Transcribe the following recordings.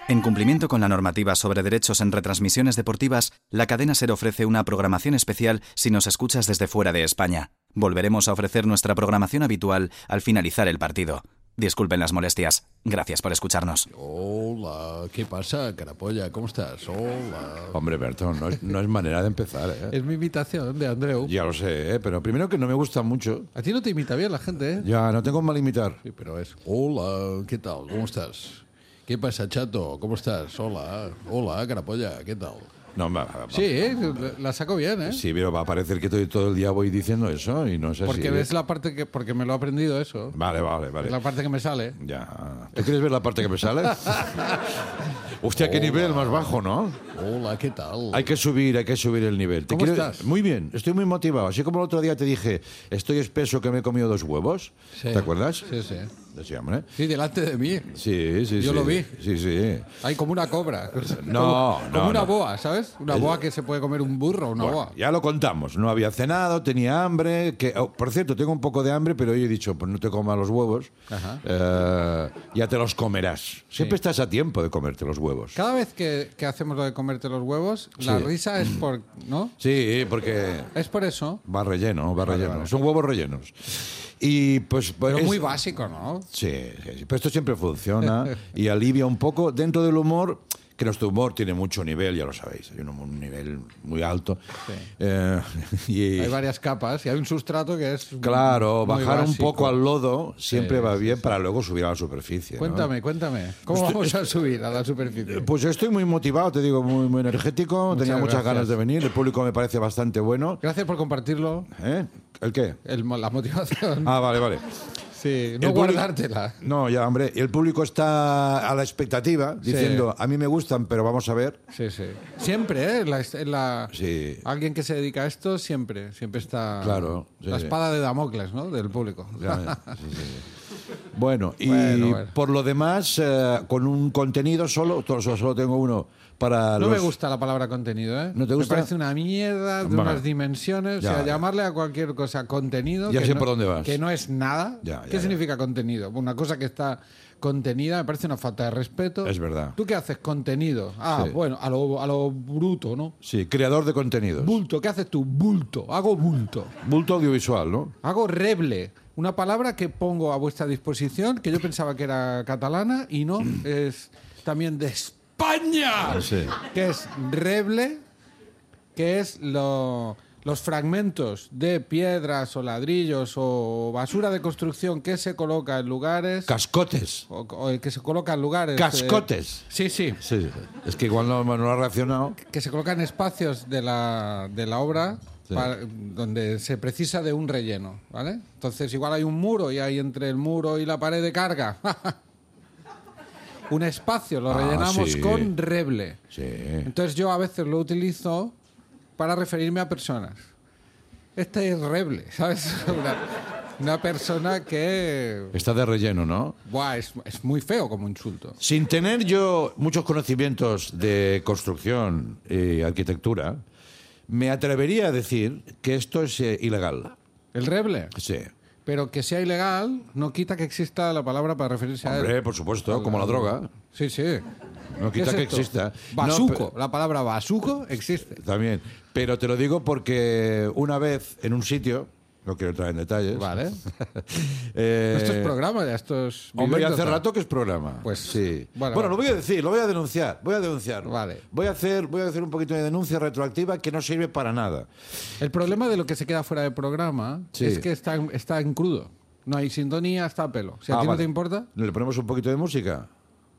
En cumplimiento con la normativa sobre derechos en retransmisiones deportivas, la cadena SER ofrece una programación especial si nos escuchas desde fuera de España. Volveremos a ofrecer nuestra programación habitual al finalizar el partido. Disculpen las molestias. Gracias por escucharnos. Hola, ¿qué pasa, carapolla? ¿Cómo estás? Hola. Hombre, Bertón, no es manera de empezar, ¿eh? Es mi imitación de Andreu. Ya lo sé, ¿eh? Pero primero que no me gusta mucho. A ti no te imita bien la gente, ¿eh? Ya, no tengo mal imitar. Sí, pero es... Hola, ¿qué tal? ¿Cómo estás? ¿Qué pasa, chato? ¿Cómo estás? Hola, hola, carapolla, ¿qué tal? No, Sí, la saco bien, ¿eh? Sí, pero va a parecer que todo el día voy diciendo eso y no es así. Porque ves la parte que... Porque me lo he aprendido eso. Vale. Es la parte que me sale. Ya. ¿Tú quieres ver la parte que me sale? Hostia, qué nivel más bajo, ¿no? Hola, ¿qué tal? Hay que subir el nivel. ¿Cómo estás? Muy bien, estoy muy motivado. Así como el otro día te dije, estoy espeso que me he comido 2 huevos. Sí. ¿Te acuerdas? Sí, sí. Sí, hombre. Sí, delante de mí. Sí. Yo lo vi. Sí. Hay como una cobra. No, como una no. boa, ¿sabes? Una boa que se puede comer un burro, una boa. Ya lo contamos. No había cenado, tenía hambre. Por cierto, tengo un poco de hambre, pero hoy he dicho, pues no te comas los huevos. Ajá. Ya te los comerás. Siempre estás a tiempo de comerte los huevos. Cada vez que hacemos lo de comerte los huevos, la risa es por... ¿No? Sí, porque Es por eso. va relleno. Son huevos rellenos. Y pues Pero muy básico, ¿no? Sí. Pero esto siempre funciona y alivia un poco dentro del humor, que nuestro humor tiene mucho nivel, ya lo sabéis, hay un nivel muy alto. Sí. Y hay varias capas y hay un sustrato que es claro, muy bajar básico. un poco al lodo siempre va bien sí. para luego subir a la superficie. Cuéntame. ¿Cómo vamos a subir a la superficie? Pues yo estoy muy motivado, te digo, muy energético, tenía muchas gracias. ganas de venir, el público me parece bastante bueno. Gracias por compartirlo. ¿El qué? La motivación. Ah, vale. Sí, El no público- guardártela. No, ya, hombre, el público está a la expectativa, diciendo, a mí me gustan, pero vamos a ver. Sí. Siempre, ¿eh? Sí. Alguien que se dedica a esto siempre está... Claro, sí. La espada de Damocles, ¿no? Del público. Sí. Bueno, y Bueno. por lo demás, con un contenido solo tengo uno para No los... me gusta la palabra contenido, ¿eh? ¿No te gusta? Me parece una mierda de Bueno. unas dimensiones. Ya, o sea, ya. llamarle a cualquier cosa contenido... Ya que sé no- por dónde vas. Que no es nada. Ya, ¿Qué ya. significa contenido? Una cosa que está contenida me parece una falta de respeto. Es verdad. ¿Tú qué haces? Contenido. Ah, Sí. bueno, a lo bruto, ¿no? Sí, creador de contenidos. Bulto, ¿qué haces tú? Bulto. Hago bulto. Bulto audiovisual, ¿no? Hago reble, una palabra que pongo a vuestra disposición, que yo pensaba que era catalana y no, es también de España, Sí. que es reble, que es los fragmentos de piedras o ladrillos o basura de construcción que se coloca en lugares... Cascotes. o que se coloca en lugares... Cascotes. Sí. Sí. Es que igual no ha reaccionado. Que se colocan espacios de la obra Sí. donde se precisa de un relleno, ¿vale? Entonces igual hay un muro y hay entre el muro y la pared de carga un espacio, lo rellenamos sí. con reble. Sí. Entonces yo a veces lo utilizo para referirme a personas. Este es reble, ¿sabes? Una persona que... Está de relleno, ¿no? Buah, es muy feo como insulto. Sin tener yo muchos conocimientos de construcción y arquitectura, me atrevería a decir que esto es ilegal. El reble. Sí. Pero que sea ilegal no quita que exista la palabra para referirse a él. Hombre, por supuesto, como la droga. Sí. No ¿Qué quita es que esto? exista. Basuco. No, La palabra basuco existe. también. Pero te lo digo porque una vez en un sitio, no quiero entrar en detalles. Vale. eh, Esto es programa, ya esto es... Hombre, ya hace vivienda. rato que es programa. Pues, sí. bueno, Bueno, vale. lo voy a decir, lo voy a denunciar. Vale. Voy a hacer un poquito de denuncia retroactiva que no sirve para nada. El problema de lo que se queda fuera del programa Sí. es que está en crudo. No hay sintonía, está a pelo. Si a ti no vale. te importa... ¿Le ponemos un poquito de música?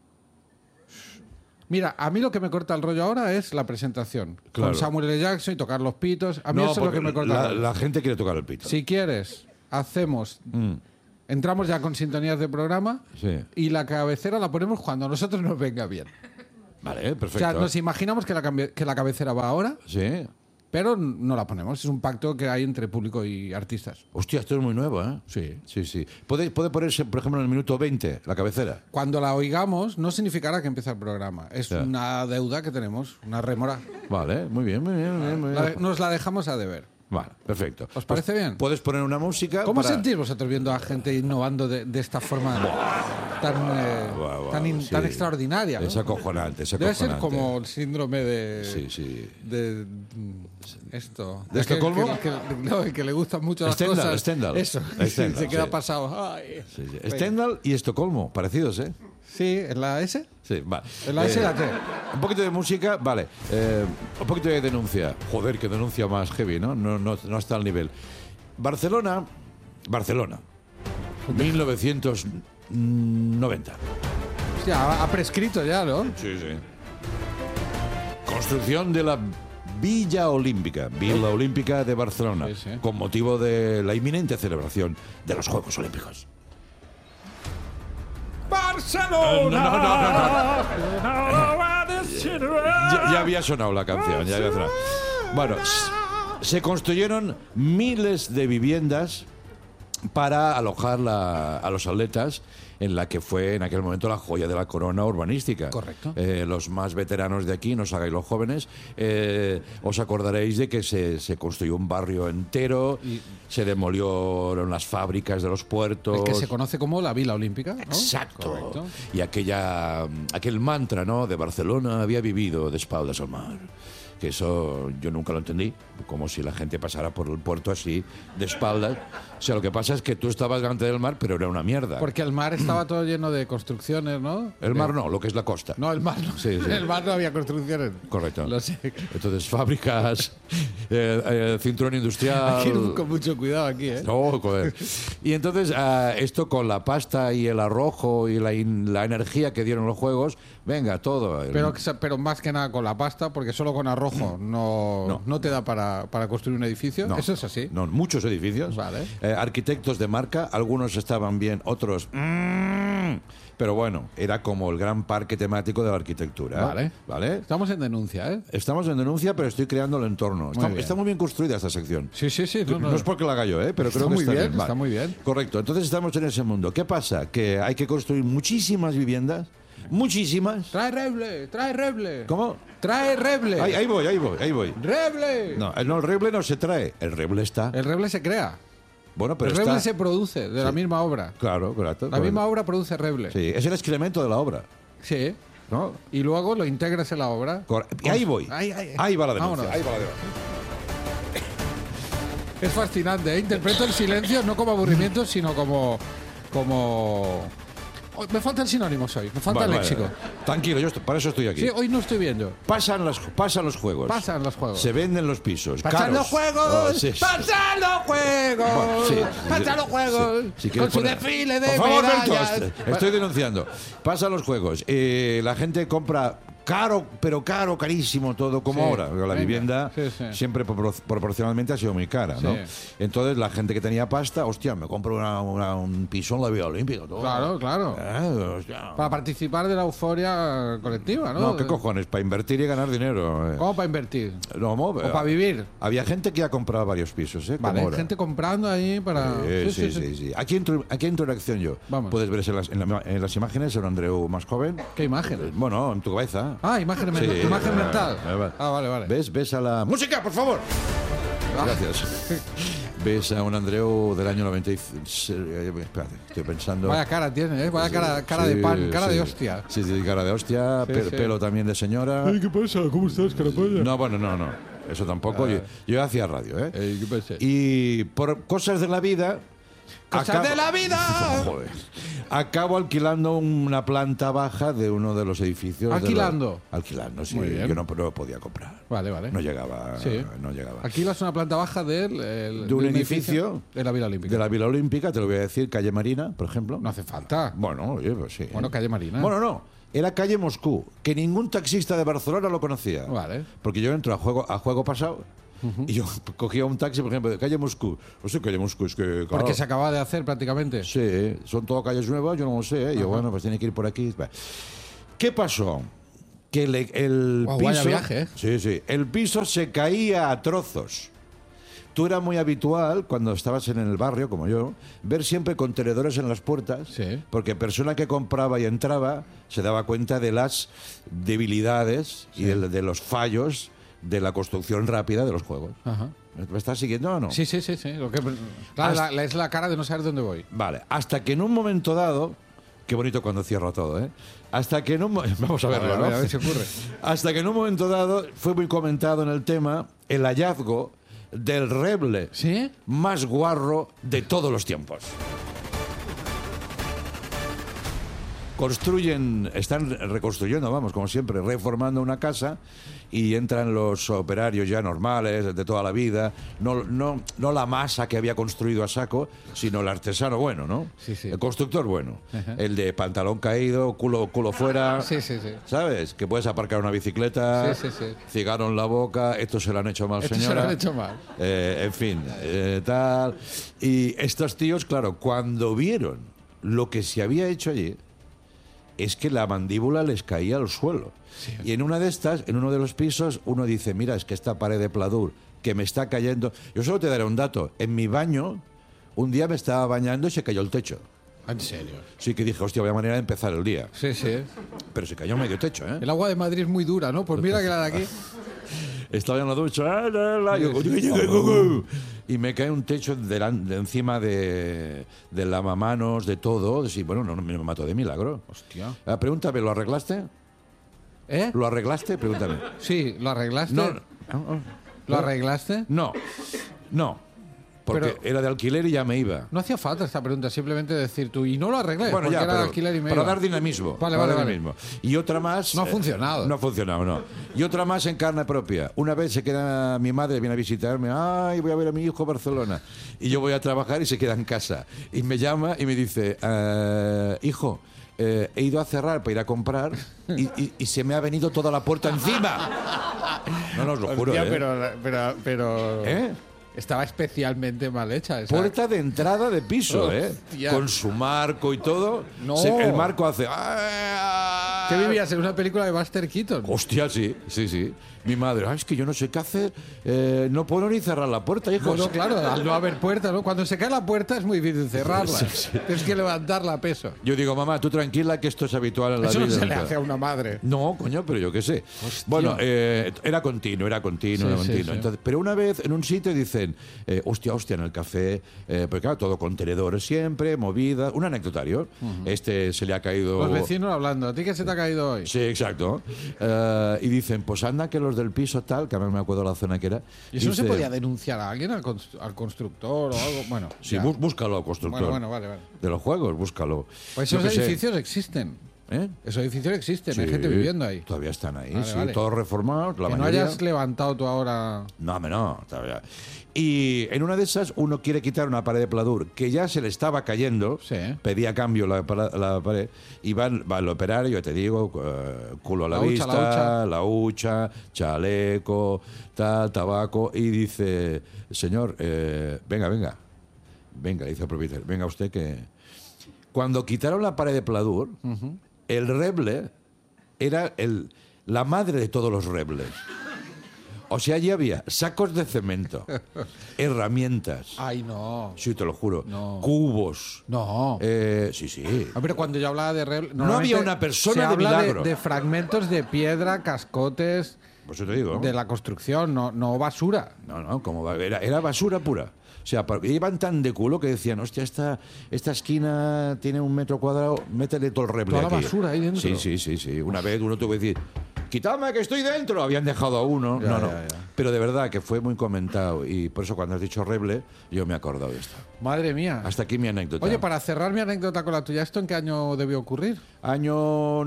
Mira, a mí lo que me corta el rollo ahora es la presentación. Claro. Con Samuel L. Jackson y tocar los pitos. A mí eso es lo porque que me corta el rollo. la gente quiere tocar el pito. Si quieres, hacemos... Entramos ya con sintonías de programa Sí. y la cabecera la ponemos cuando a nosotros nos venga bien. Vale, O perfecto. sea, nos imaginamos que la cabecera va ahora, Sí. pero no la ponemos. Es un pacto que hay entre público y artistas. Hostia, esto es muy nuevo, ¿eh? Sí. Sí. Puede ponerse, por ejemplo, en el minuto 20, la cabecera. Cuando la oigamos, no significará que empieza el programa. Es una deuda que tenemos, una rémora. Vale, muy bien. Nos la dejamos a deber. Vale, perfecto. ¿Os parece bien? Puedes poner una música. ¿Cómo sentís vosotros viendo a gente innovando de esta forma tan extraordinaria? ¿No? Es acojonante, Debe ser como el síndrome de... Sí. de esto. ¿De Estocolmo? Que le gustan mucho las Stendhal, cosas. Stendhal. Eso, Stendhal, se queda sí. pasado. Ay. Sí. Stendhal y Estocolmo, parecidos, ¿eh? Sí, ¿en la S? Sí, vale. ¿En la S y la T? Un poquito de música, vale. Un poquito de denuncia. Joder, que denuncia más heavy, ¿no? No está al nivel. Barcelona, 1990. Hostia, ha prescrito ya, ¿no? Sí. Construcción de la Villa Olímpica de Barcelona, Sí. con motivo de la inminente celebración de los Juegos Olímpicos. ¡Barcelona! Ya había sonado la canción, ya había sonado. Bueno, se construyeron miles de viviendas para alojar a los atletas en la que fue en aquel momento la joya de la corona urbanística. Correcto. Los más veteranos de aquí, no os hagáis los jóvenes, os acordaréis de que se construyó un barrio entero, se demolieron las fábricas de los puertos. El que se conoce como la Vila Olímpica, ¿no? Exacto. Correcto. Y aquel mantra, ¿no?, de Barcelona había vivido de espaldas al mar. Que eso yo nunca lo entendí, como si la gente pasara por el puerto así, de espaldas. O sea, lo que pasa es que tú estabas delante del mar, pero era una mierda. Porque el mar estaba todo lleno de construcciones, ¿no? El mar no, lo que es la costa. No, el mar no. Sí. El mar no había construcciones. Correcto. Lo sé. Entonces, fábricas, cinturón industrial... Hay que ir con mucho cuidado aquí, ¿eh? Oh, joder. Y entonces, esto con la pasta y el arrojo y la energía que dieron los juegos, venga, todo. Pero más que nada con la pasta, porque solo con arrojo no te da para construir un edificio. No, Eso es así. No, muchos edificios. Vale. Arquitectos de marca, algunos estaban bien, otros... pero bueno, era como el gran parque temático de la arquitectura. ¿Vale? Estamos en denuncia, ¿eh? Estamos en denuncia, pero estoy creando el entorno. Está muy bien construida esta sección. Sí. No es porque la haga yo, pero creo que muy está bien. Vale. Está muy bien. Correcto. Entonces estamos en ese mundo. ¿Qué pasa? Que hay que construir muchísimas viviendas. Muchísimas. Trae reble. ¿Cómo? Trae reble. Ahí voy. ¡Reble! No, el reble no se trae. El reble está. El reble se crea. Bueno, pero El reble está... se produce de la misma obra. Claro, correcto. La misma obra produce reble. Sí, es el excremento de la obra. Sí. ¿No? Y luego lo integras en la obra. Y ahí voy. Ahí va la denuncia. Vámonos. Ahí va la denuncia. Es fascinante, ¿eh? Interpreto el silencio no como aburrimiento, sino como... Oh, me falta el sinónimo hoy, me falta el léxico. Tranquilo, para eso estoy aquí. Sí, hoy no estoy viendo. Pasan los juegos. Pasan los juegos. Se venden los pisos. ¡Pasan los juegos! Sí. ¡Pasan los juegos! Bueno, sí. ¡Pasan los juegos! Si Con quieres su poner- desfile de Por favor, medallas. Berto, estoy denunciando. Pasan los juegos. La gente compra caro, pero carísimo todo, como Sí, ahora. La venga. vivienda Sí. siempre proporcionalmente ha sido muy cara, ¿no? Sí. Entonces la gente que tenía pasta, hostia, me compro un piso en la Villa Olímpica. Todo. Claro. Hostia. Para participar de la euforia colectiva, ¿no? No, ¿qué cojones? Para invertir y ganar dinero. ¿Cómo para invertir? No, ¿O para vivir? Había gente que ha comprado varios pisos, ¿eh? Vale, Como ahora. gente comprando ahí para... Sí. Aquí entro en acción yo. Vamos. Puedes ver en las imágenes el Andreu más joven. ¿Qué imagen? Bueno, en tu cabeza. Imagen Sí, imagen mental. vale. Vale. ¿Ves a la... ¡Música, por favor! Gracias. Ves a un Andreu del año 96... Espérate, estoy pensando... Vaya cara tiene, ¿eh? Vaya cara de pan, cara de hostia. Sí, cara de hostia, Sí. pelo también de señora. ¿Qué pasa? ¿Cómo estás, carapaya? No, bueno, no. Eso tampoco. Yo hacía radio, ¿eh? ¿Qué pasa? Y por cosas de la vida... ¡Cosas de la vida! Joder. Acabo alquilando una planta baja de uno de los edificios. ¿Alquilando? Alquilando, sí. Muy bien. Yo no podía comprar. Vale. No llegaba. Sí. No llegaba. Alquilas una planta baja De un edificio de la Vila Olímpica. De la Vila Olímpica, te lo voy a decir, calle Marina, por ejemplo. No hace falta. Bueno, oye, pues sí. Bueno, calle Marina. Bueno, no. Era calle Moscú, que ningún taxista de Barcelona lo conocía. Vale. Porque yo entro a juego pasado. Y yo cogía un taxi, por ejemplo, de calle Moscú. O sea, calle Moscú es que... Claro, Porque se acaba de hacer prácticamente. sí, son todo calles nuevas, yo no lo sé. Yo, bueno, pues tiene que ir por aquí. ¿Qué pasó? Que el Guau, piso... vaya viaje, ¿eh? Sí. El piso se caía a trozos. Tú era muy habitual, cuando estabas en el barrio, como yo, ver siempre contenedores en las puertas, Sí. porque persona que compraba y entraba se daba cuenta de las debilidades y de los fallos de la construcción rápida de los juegos. Ajá. ¿Me estás siguiendo o no? Sí. Lo que, claro, es la cara de no saber dónde voy. Vale, hasta que en un momento dado... Qué bonito cuando cierro todo, ¿eh? Hasta que en un... Vamos a verlo, ¿no? A ver si ocurre. Hasta que en un momento dado fue muy comentado en el tema el hallazgo del reble ¿Sí? más guarro de todos los tiempos. Están reconstruyendo, vamos, como siempre, reformando una casa y entran los operarios ya normales de toda la vida, no la masa que había construido a saco, sino el artesano bueno, ¿no? Sí. El constructor bueno. El de pantalón caído, culo fuera. Sí. ¿Sabes? Que puedes aparcar una bicicleta, Sí. cigarro en la boca, esto se lo han hecho mal, Esto señora. se lo han hecho mal. En fin, tal. Y estos tíos, claro, cuando vieron lo que se había hecho allí, es que la mandíbula les caía al suelo. Sí. Y en una de estas, en uno de los pisos, uno dice, mira, es que esta pared de pladur que me está cayendo... Yo solo te daré un dato. En mi baño, un día me estaba bañando y se cayó el techo. ¿En serio? Sí, que dije, hostia, vaya manera de empezar el día. Sí. Pero se cayó medio techo, ¿eh? El agua de Madrid es muy dura, ¿no? Pues mira que la de aquí... Estaba en la ducha y me cae un techo de encima de lavamanos, de todo. Sí, bueno, no me mato de milagro. Hostia. Pregúntame, ¿lo arreglaste? ¿Eh? ¿Lo arreglaste? Pregúntame. Sí, ¿lo arreglaste? No. ¿Lo arreglaste? No. Porque Pero- era de alquiler y ya me iba. No hacía falta esta pregunta, simplemente decir tú, y no lo arreglé, Bueno, porque ya, era de pero alquiler y me para iba. dar dinamismo. Vale. Dinamismo. Y otra más... No ha funcionado. No ha funcionado, no. Y otra más en carne propia. Una vez se queda mi madre, viene a visitarme, ay, voy a ver a mi hijo a Barcelona. Y yo voy a trabajar y se queda en casa. Y me llama y me dice, hijo, he ido a cerrar para ir a comprar y se me ha venido toda la puerta encima. No, os lo juro, Hostia, pero... ¿Eh? Estaba especialmente mal hecha esa. Puerta de entrada de piso, Hostia. con su marco y todo. No. El marco hace... ¿Qué vivías en una película de Buster Keaton? Hostia, sí. Mi madre, es que yo no sé qué hacer, no puedo ni cerrar la puerta, hijo. Bueno, claro, al no haber puerta, ¿no? Cuando se cae la puerta es muy difícil cerrarla. Sí. Tienes que levantarla a peso. Yo digo, mamá, tú tranquila que esto es habitual en la Eso vida. no se le hace a una madre. No, coño, pero yo qué sé. Hostia. Bueno, era continuo. Sí. Entonces, pero una vez en un sitio dicen, hostia, en el café, porque claro, todo con tenedores siempre, movida, un anecdotario. Se le ha caído... Los vecinos hablando, ¿a ti qué se te ha caído hoy? Sí, exacto. Y dicen, pues anda que los del piso tal, que a mí me acuerdo la zona que era. ¿Y eso no se dice, podía denunciar a alguien, al constructor o algo? Bueno, Sí, ya. búscalo, constructor. Bueno, vale. De los juegos, búscalo. Pues Yo esos qué sé. edificios existen. ¿Eh? Esos edificios existen, hay Sí, gente viviendo ahí. Todavía están ahí, Vale, sí, vale. todos reformados, la Que no mayoría. hayas levantado tú ahora... No, todavía. Y en una de esas uno quiere quitar una pared de pladur que ya se le estaba cayendo, Sí. pedía cambio la pared, y va el operario, ya te digo, culo a la, La hucha, vista, la hucha, chaleco, tal, tabaco, y dice, señor, venga, le dice al propietario, venga usted que... Cuando quitaron la pared de pladur, el reble era la madre de todos los rebles. O sea, allí había sacos de cemento, herramientas, Ay, no. sí, te lo juro, No. cubos. No. Sí. Ah, pero cuando yo hablaba de... No había una persona se de habla milagro. de fragmentos de piedra, cascotes Pues yo te digo. de la construcción, no basura. No, era basura pura. O sea, iban tan de culo que decían, hostia, esta esquina tiene 1 metro cuadrado, métele todo el reble Toda la aquí. basura ahí dentro. Sí. Una vez uno tuvo que decir, quitadme que estoy dentro. Habían dejado a uno. Ya, No. ya. Pero de verdad que fue muy comentado. Y por eso cuando has dicho reble, yo me he acordado de esto. Madre mía. Hasta aquí mi anécdota. Oye, para cerrar mi anécdota con la tuya, ¿esto en qué año debió ocurrir? Año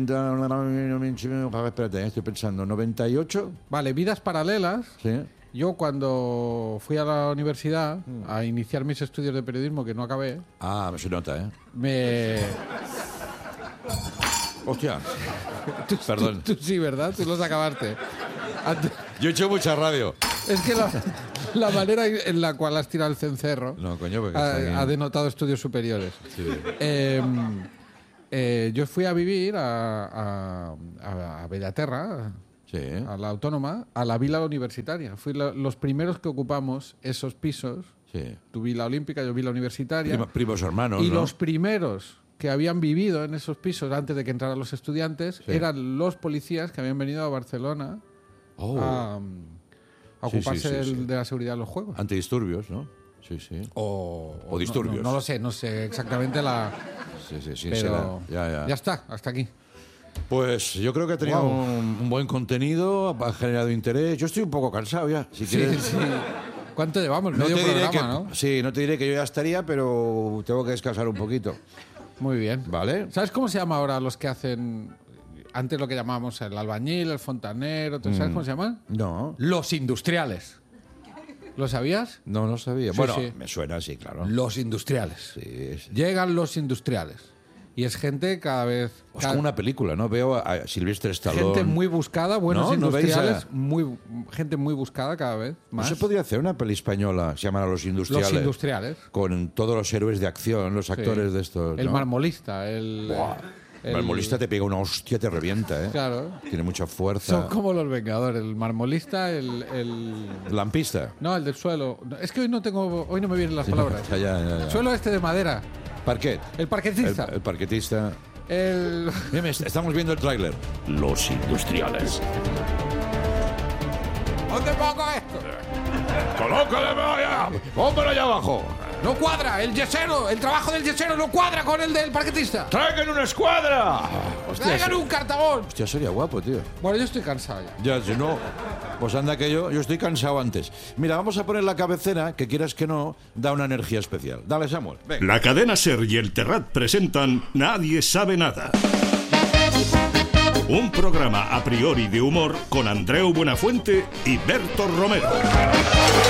90... Espérate, estoy pensando. 98. Vale, vidas paralelas. Sí. Yo cuando fui a la universidad a iniciar mis estudios de periodismo, que no acabé, Ah, se nota, ¿eh? me... Hostia. Perdón. Tú sí, ¿verdad? Tú los acabaste. Yo he hecho mucha radio. Es que la manera en la cual has tirado el cencerro No, coño, porque está aquí. ha denotado estudios superiores. Sí. Yo fui a vivir a Bellaterra, Sí. a la Autónoma, a la Vila Universitaria. Fui los primeros que ocupamos esos pisos. Sí. Tu Vila Olímpica, yo Vila Universitaria. Primos hermanos, Y ¿no? los primeros que habían vivido en esos pisos antes de que entraran los estudiantes Sí. eran los policías que habían venido a Barcelona Oh. a ocuparse sí. de la seguridad de los juegos. Antidisturbios, ¿no? Sí. O disturbios. No lo sé, no sé exactamente la... Sí, pero será. Ya está, hasta aquí. Pues yo creo que ha tenido un buen contenido, ha generado interés. Yo estoy un poco cansado ya. Si quieres... Sí. ¿Cuánto llevamos? No Medio te diré programa, que, ¿no? Sí, no te diré que yo ya estaría, pero tengo que descansar un poquito. Muy bien. ¿Vale? ¿Sabes cómo se llama ahora los que hacen... Antes lo que llamábamos el albañil, el fontanero, ¿sabes cómo se llaman? No. Los industriales. ¿Lo sabías? No sabía. Sí, Bueno, sí. me suena así, claro. Los industriales. Sí. Llegan los industriales. Y es gente cada vez... Es como una película, ¿no? Veo a Sylvester Stallone. Gente muy buscada, buenos ¿No? ¿No veis industriales, gente muy buscada cada vez ¿No más. se podría hacer una peli española, se llama Los Industriales? Los industriales. Con todos los héroes de acción, los actores de estos, El ¿no? marmolista, el marmolista te pega una hostia, te revienta, ¿eh? Claro. Tiene mucha fuerza. Son como los Vengadores, el marmolista, Lampista. No, el del suelo. Es que hoy no me vienen las palabras. Ya. Suelo este de madera. Parquet. El parquetista. El parquetista. Mira, estamos viendo el tráiler. Los Industriales. ¿Dónde pongo esto? ¡Colócale, vaya! ¡Póngalo allá abajo! No cuadra, el yesero, el trabajo del yesero no cuadra con el del parquetista. ¡Traigan una escuadra! Traigan un cartabón. Hostia, sería guapo, tío. Bueno, yo estoy cansado ya. Ya, si no, pues anda que yo estoy cansado antes. Mira, vamos a poner la cabecera, que quieras que no, da una energía especial. Dale, Samuel, venga. La cadena SER y el Terrat presentan Nadie sabe nada. Un programa a priori de humor con Andreu Buenafuente y Berto Romero.